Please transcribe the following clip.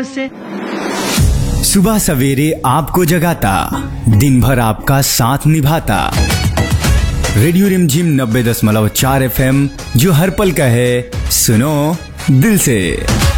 मुझसे। सुबह सवेरे आपको जगाता, दिन भर आपका साथ निभाता। रेडियो रिमझिम 90.4 FM, जो हर पल का है, सुनो दिल से।